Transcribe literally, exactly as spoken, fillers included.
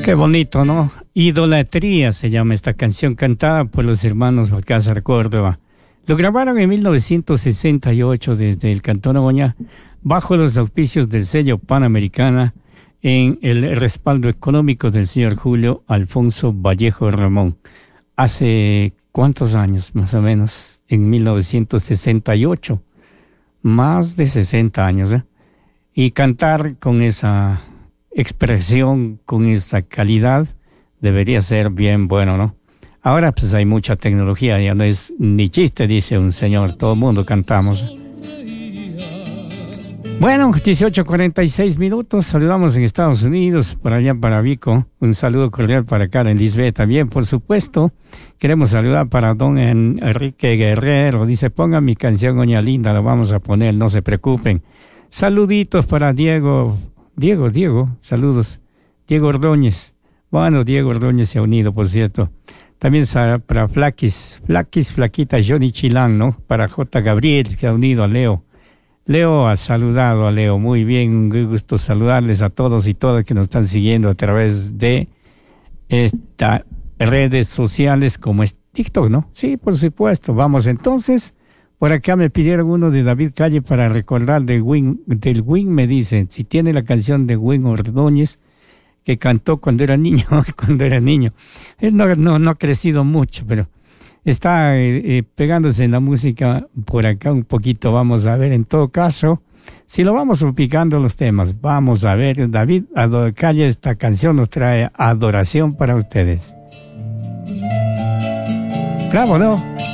Qué bonito, ¿no? Idolatría se llama esta canción, cantada por los hermanos Balcázar Córdoba. Lo grabaron en mil novecientos sesenta y ocho desde el Cantón Oña, bajo los auspicios del sello Panamericana, en el respaldo económico del señor Julio Alfonso Vallejo Ramón. Hace cuántos años, más o menos, en mil novecientos sesenta y ocho, más de sesenta años, ¿eh? Y cantar con esa expresión, con esa calidad, debería ser bien bueno, ¿no? Ahora pues hay mucha tecnología, ya no es ni chiste, dice un señor, todo el mundo cantamos. Bueno, dieciocho cuarenta y seis minutos, saludamos en Estados Unidos, por allá para Vico, un saludo cordial para Karen Lisbeth también, por supuesto. Queremos saludar para don Enrique Guerrero, dice, ponga mi canción Oña Linda, la vamos a poner, no se preocupen. Saluditos para Diego, Diego, Diego, saludos, Diego Ordóñez. Bueno, Diego Ordóñez se ha unido, por cierto. También para Flaquis, Flaquis, Flaquita, Johnny Chilán, ¿no? Para J. Gabriel, que ha unido a Leo. Leo ha saludado a Leo, muy bien, un gusto saludarles a todos y todas que nos están siguiendo a través de estas redes sociales como es TikTok, ¿no? Sí, por supuesto. Vamos entonces, por acá me pidieron uno de David Calle para recordar del Win, del Win me dicen, si tiene la canción de Win Ordóñez, que cantó cuando era niño, cuando era niño. Él no, no, no ha crecido mucho, pero está eh, eh, pegándose en la música por acá un poquito. Vamos a ver, en todo caso, si lo vamos picando los temas, vamos a ver. David Calle, esta canción nos trae adoración para ustedes. Bravo, ¿no?